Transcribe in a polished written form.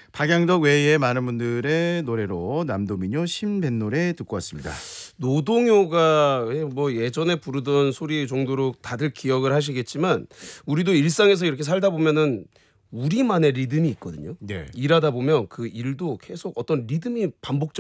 박양덕 외에 많은 분들의 노래로 남도민요 신뱃노래 듣고 왔습니다. 노동요가 뭐 예전에 부르던 소리 정도로 다들 기억을 하시겠지만 우리도 일상에서 이렇게 살다 보면은 우리만의 리듬이 있거든요. 네. 일하다 보면 그 일도 계속 어떤 리듬이 반복적